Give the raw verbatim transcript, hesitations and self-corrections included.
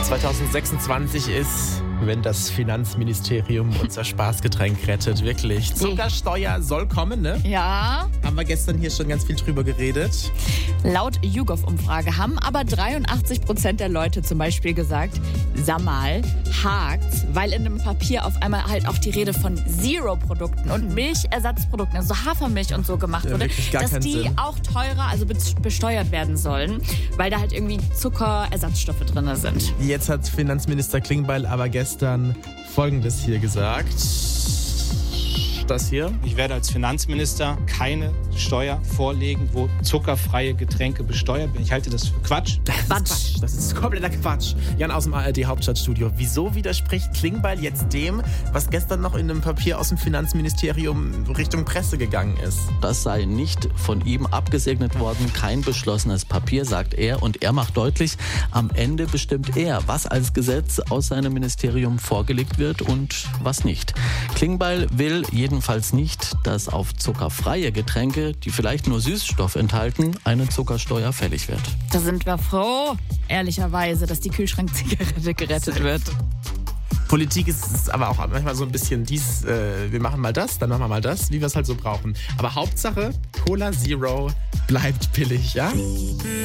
zwanzig sechsundzwanzig ist, wenn das Finanzministerium unser Spaßgetränk rettet, wirklich. Zuckersteuer soll kommen, ne? Ja. Haben wir gestern hier schon ganz viel drüber geredet. Laut YouGov-Umfrage haben aber dreiundachtzig Prozent der Leute zum Beispiel gesagt, sag mal, hakt's, weil in dem Papier auf einmal halt auch die Rede von Zero-Produkten und Milchersatzprodukten, also Hafermilch und so gemacht Ja, wurde, wirklich gar dass keinen die Sinn. auch teurer, also be- besteuert werden sollen, weil da halt irgendwie Zuckerersatzstoffe drin sind. Jetzt hat Finanzminister Klingbeil aber gestern Folgendes hier gesagt. Das hier. Ich werde als Finanzminister keine Steuer vorlegen, wo zuckerfreie Getränke besteuert werden. Ich halte das für Quatsch. Das ist Quatsch. Das ist kompletter Quatsch. Jan aus dem A R D-Hauptstadtstudio. Wieso widerspricht Klingbeil jetzt dem, was gestern noch in einem Papier aus dem Finanzministerium Richtung Presse gegangen ist? Das sei nicht von ihm abgesegnet worden, kein beschlossenes Papier, sagt er. Und er macht deutlich, am Ende bestimmt er, was als Gesetz aus seinem Ministerium vorgelegt wird und was nicht. Klingbeil will jedenfalls nicht, dass auf zuckerfreie Getränke, die vielleicht nur Süßstoff enthalten, eine Zuckersteuer fällig wird. Da sind wir froh, ehrlicherweise, dass die Kühlschrankzigarette gerettet wird. Politik ist, ist aber auch manchmal so ein bisschen dies, äh, wir machen mal das, dann machen wir mal das, wie wir es halt so brauchen. Aber Hauptsache, Cola Zero bleibt billig, ja?